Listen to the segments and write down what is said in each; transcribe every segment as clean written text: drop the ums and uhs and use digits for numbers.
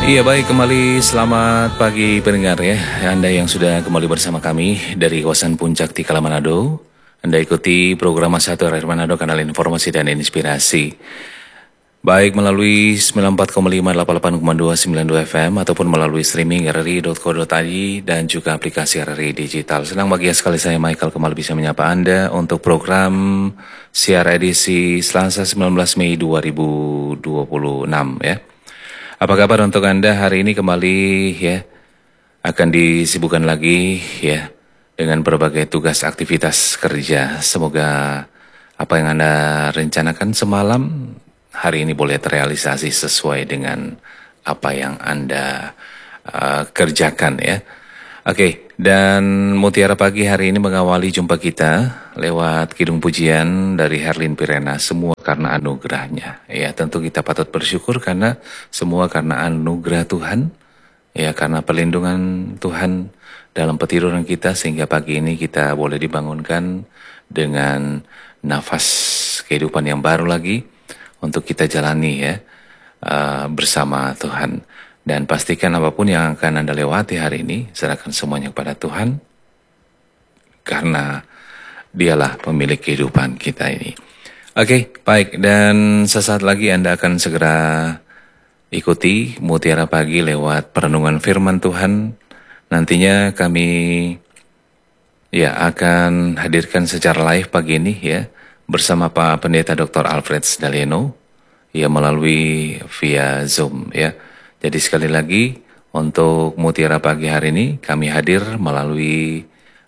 Iya baik, kembali selamat pagi pendengar ya. Anda yang sudah kembali bersama kami dari kawasan Puncak Tikala Manado. Anda ikuti program Satu RRI Manado, kanal informasi dan inspirasi. Baik melalui 94,5, 88,2, 92 FM ataupun melalui streaming rri.co.id dan juga aplikasi RRI Digital. Senang bahagia sekali saya Michael kembali bisa menyapa Anda untuk program siar edisi Selasa 19 Mei 2026 ya. Apa kabar untuk Anda hari ini kembali ya, akan disibukkan lagi ya dengan berbagai tugas aktivitas kerja. Semoga apa yang Anda rencanakan semalam hari ini boleh terrealisasi sesuai dengan apa yang Anda kerjakan ya. Oke, dan Mutiara Pagi hari ini mengawali jumpa kita lewat Kidung Pujian dari Herlin Pirena, semua karena anugerahnya. Ya, tentu kita patut bersyukur karena semua karena anugerah Tuhan, ya karena perlindungan Tuhan dalam petiduran kita sehingga pagi ini kita boleh dibangunkan dengan nafas kehidupan yang baru lagi untuk kita jalani ya bersama Tuhan. Dan pastikan apapun yang akan Anda lewati hari ini, serahkan semuanya kepada Tuhan. Karena dialah pemilik kehidupan kita ini. Oke, baik. Dan sesaat lagi Anda akan segera ikuti Mutiara Pagi lewat perenungan firman Tuhan. Nantinya kami ya akan hadirkan secara live pagi ini ya bersama Pak Pendeta Dr. Alfred Dalieno ya melalui via Zoom ya. Jadi sekali lagi untuk Mutiara Pagi hari ini kami hadir melalui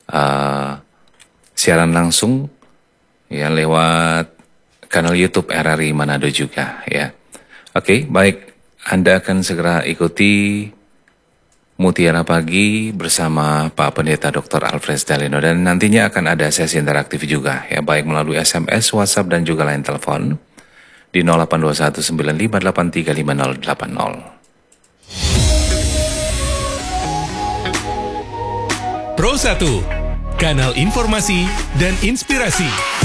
siaran langsung ya lewat kanal YouTube RRI Manado juga ya. Oke, baik. Anda akan segera ikuti Mutiara Pagi bersama Pak Pendeta Dr. Alfred Dalieno dan nantinya akan ada sesi interaktif juga ya baik melalui SMS, WhatsApp dan juga line telepon di 082195835080. Pro 1, kanal informasi dan inspirasi.